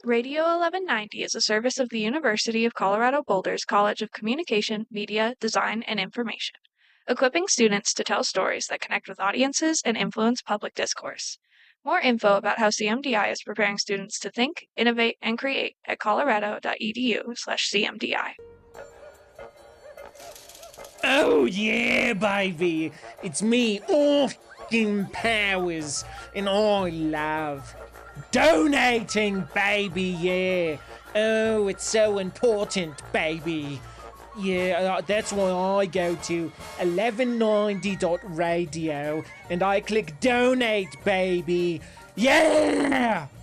Radio 1190 is a service of the University of Colorado Boulder's College of Communication, Media, Design, and Information, equipping students to tell stories that connect with audiences and influence public discourse. More info about how CMDI is preparing students to think, innovate, and create at colorado.edu/CMDI. Oh yeah, baby! It's me, Austin Powers, and I love donating, baby, yeah. Oh, it's so important, baby. Yeah, that's why I go to 1190.radio and I click donate, baby. Yeah!